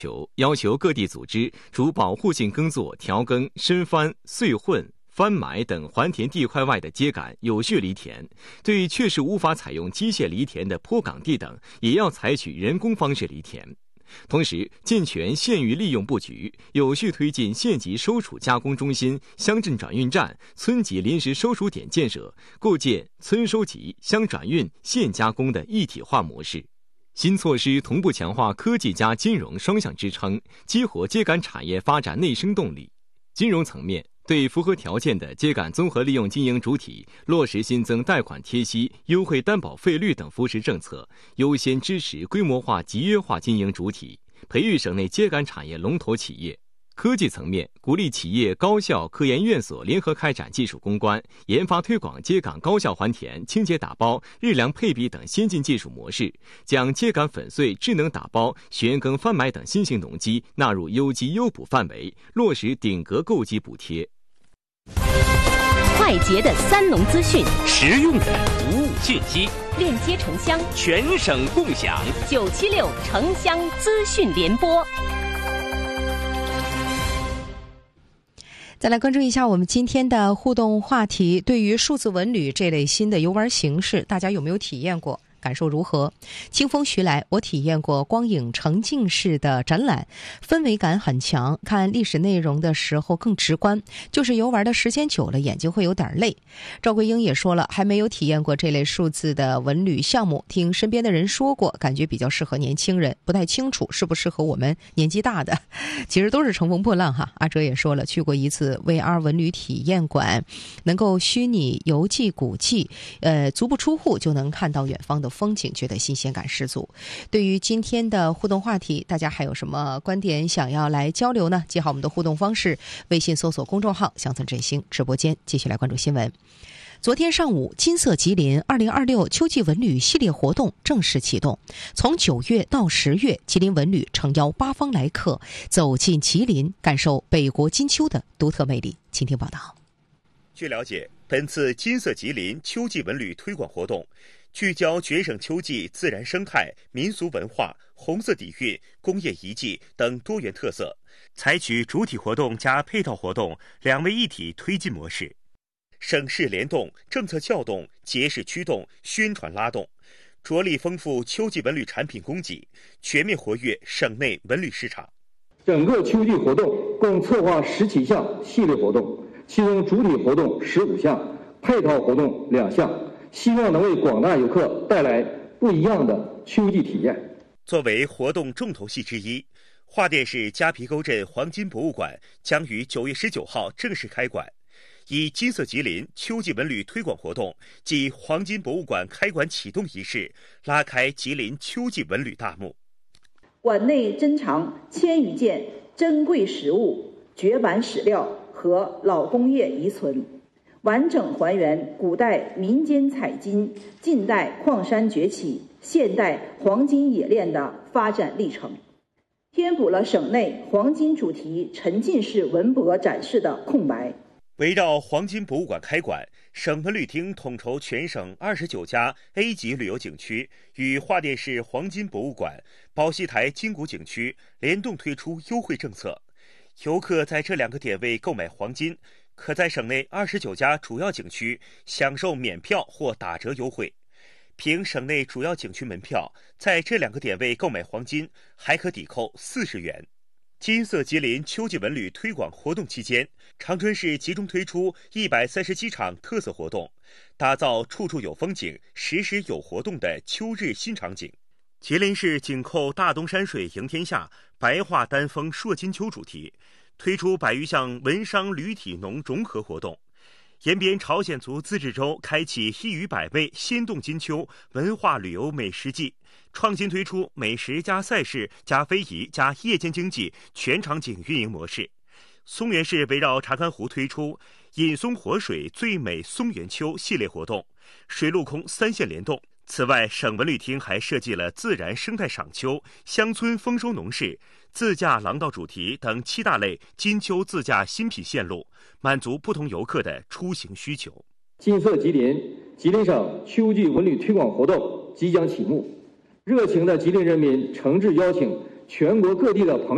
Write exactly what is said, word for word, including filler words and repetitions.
要求各地组织除保护性耕作、调耕、深翻、碎混、翻埋等还田地块外的秸秆有序犁田，对确实无法采用机械犁田的坡岗地等，也要采取人工方式犁田。同时，健全县域利用布局，有序推进县级收储加工中心、乡镇转运站、村级临时收储点建设，构建村收集、乡转运、县加工的一体化模式。新措施同步强化科技加金融双向支撑，激活秸秆产业发展内生动力。金融层面，对符合条件的秸秆综合利用经营主体，落实新增贷款贴息、优惠担保费率等扶持政策，优先支持规模化集约化经营主体，培育省内秸秆产业龙头企业。科技层面，鼓励企业、高校、科研院所联合开展技术攻关，研发推广秸秆高效还田、清洁打包、日粮配比等先进技术模式，将秸秆粉碎、智能打包、旋耕翻埋等新型农机纳入优机优补范围，落实顶格购机补贴。 快捷的三农资讯， 实用的服务信息， 链接城乡， 全省共享。 九七六城乡资讯联播。 再来关注一下我们今天的互动话题，对于数字文旅这类新的游玩形式，大家有没有体验过？感受如何？清风徐来，我体验过光影沉浸式的展览，氛围感很强，看历史内容的时候更直观，就是游玩的时间久了眼睛会有点累。赵桂英也说了，还没有体验过这类数字的文旅项目，听身边的人说过，感觉比较适合年轻人，不太清楚适不适合我们年纪大的。其实都是乘风破浪哈。阿哲也说了，去过一次 V R 文旅体验馆，能够虚拟游记古迹，呃，足不出户就能看到远方的风景，觉得新鲜感十足。对于今天的互动话题，大家还有什么观点想要来交流呢？记好我们的互动方式，微信搜索公众号乡村振兴直播间。继续来关注新闻。昨天上午，金色吉林二零二六秋季文旅系列活动正式启动。从九月到十月，吉林文旅诚邀八方来客走进吉林，感受北国金秋的独特魅力。请听报道。 据了解，本次金色吉林秋季文旅推广活动聚焦全省秋季自然生态、民俗文化、红色底蕴、工业遗迹等多元特色，采取主体活动加配套活动两位一体推进模式，省市联动、政策撬动、节市驱动、宣传拉动，着力丰富秋季文旅产品供给，全面活跃省内文旅市场。 整个秋季活动共策划十七项系列活动，其中主体活动十五项，配套活动两项，希望能为广大游客带来不一样的秋季体验。 作为活动重头戏之一，桦甸市夹皮沟镇黄金博物馆将于九月十九号正式开馆，以金色吉林秋季文旅推广活动暨黄金博物馆开馆启动仪式，拉开吉林秋季文旅大幕。 馆内珍藏千余件珍贵实物、绝版史料和老工业遗存，完整还原古代民间采金、近代矿山崛起、现代黄金冶炼的发展历程，填补了省内黄金主题沉浸式文博展示的空白。 围绕黄金博物馆开馆，省文旅厅统筹全省二十九家 A 级旅游景区与桦甸市黄金博物馆、宝溪台金谷景区联动推出优惠政策，游客在这两个点位购买黄金，可在省内二十九家主要景区享受免票或打折优惠。凭省内主要景区门票，在这两个点位购买黄金，还可抵扣四十元。金色吉林秋季文旅推广活动期间，长春市集中推出一百三十七场特色活动，打造处处有风景、时时有活动的秋日新场景。吉林市紧扣大东山水迎天下、白桦丹枫烁金秋主题，推出百余项文商旅体农融合活动，延边朝鲜族自治州开启一隅百味鲜动金秋文化旅游美食季，创新推出美食加赛事加非遗加夜间经济全场景运营模式。松原市围绕查干湖推出饮松活水最美松原秋系列活动，水陆空三线联动。此外，省文旅厅还设计了自然生态赏秋、乡村丰收农事、自驾廊道主题等七大类金秋自驾新品线路，满足不同游客的出行需求。 金色吉林，吉林省秋季文旅推广活动即将启幕，热情的吉林人民诚挚邀请全国各地的朋友